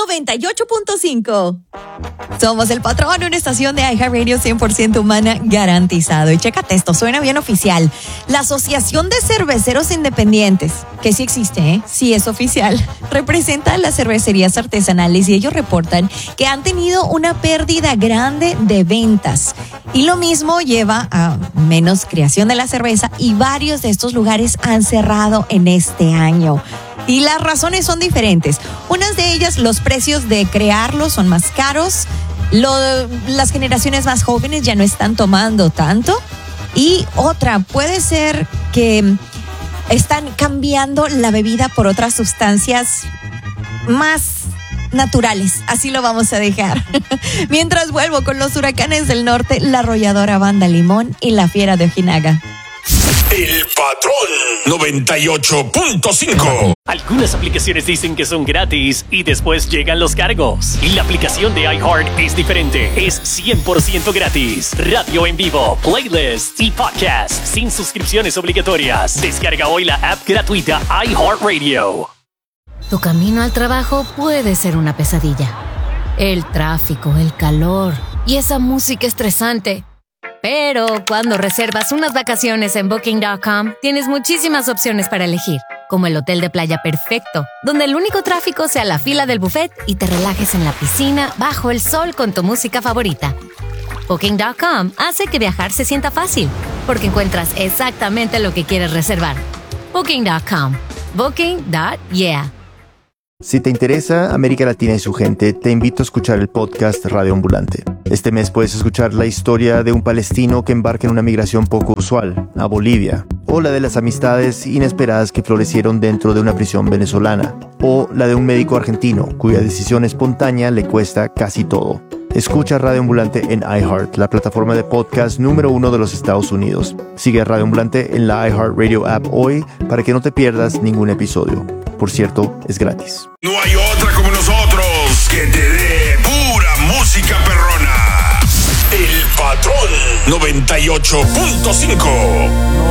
98.5. Somos El Patrón, una estación de iHeartRadio 100% humana garantizado. Y chécate esto, suena bien oficial. La Asociación de Cerveceros Independientes, que sí existe, sí es oficial, representa a las cervecerías artesanales y ellos reportan que han tenido una pérdida grande de ventas. Y lo mismo lleva a menos creación de la cerveza y varios de estos lugares han cerrado en este año. Y las razones son diferentes. Unas de ellas, los precios de crearlos son más caros. Las generaciones más jóvenes ya no están tomando tanto. Y otra, puede ser que están cambiando la bebida por otras sustancias más naturales. Así lo vamos a dejar. Mientras vuelvo con los Huracanes del Norte, la Arrolladora Banda Limón y la Fiera de Ojinaga. El Patrón 98.5. Algunas aplicaciones dicen que son gratis y después llegan los cargos. Y la aplicación de iHeart es diferente. Es 100% gratis. Radio en vivo, playlists y podcasts sin suscripciones obligatorias. Descarga hoy la app gratuita iHeartRadio. Tu camino al trabajo puede ser una pesadilla. El tráfico, el calor y esa música estresante. Pero cuando reservas unas vacaciones en Booking.com, tienes muchísimas opciones para elegir, como el hotel de playa perfecto, donde el único tráfico sea la fila del buffet y te relajes en la piscina bajo el sol con tu música favorita. Booking.com hace que viajar se sienta fácil, porque encuentras exactamente lo que quieres reservar. Booking.com. Booking.yeah. Si te interesa América Latina y su gente, te invito a escuchar el podcast Radio Ambulante. Este mes puedes escuchar la historia de un palestino que embarca en una migración poco usual, a Bolivia, o la de las amistades inesperadas que florecieron dentro de una prisión venezolana, o la de un médico argentino cuya decisión espontánea le cuesta casi todo. Escucha Radio Ambulante en iHeart, la plataforma de podcast número 1 de los Estados Unidos. Sigue Radio Ambulante en la iHeartRadio app hoy para que no te pierdas ningún episodio. Por cierto, es gratis. No hay otra como nosotros que te dé pura música perrona. El Patrón 98.5.